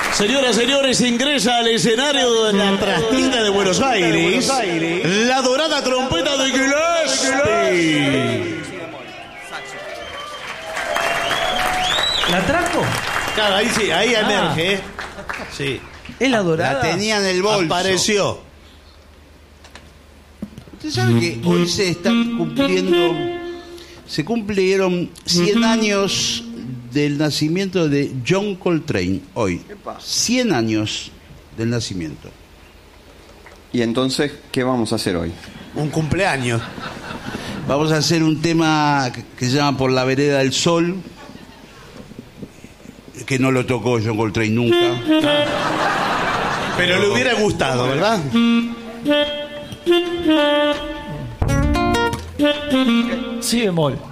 Señoras y señores, ingresa al escenario de la Trastienda de Buenos Aires la dorada trompeta de Gillespie. ¿La trajo? Claro, ahí sí, ahí emerge. Sí. ¿Es la dorada? La tenía en el bolso. Apareció. Usted sabe que hoy se cumplieron 100 años del nacimiento de John Coltrane, hoy. 100 años del nacimiento. Y entonces, ¿qué vamos a hacer hoy? Un cumpleaños. Vamos a hacer un tema que se llama Por la vereda del sol, que no lo tocó John Coltrane nunca. Pero le hubiera gustado, ¿verdad? Si bemol.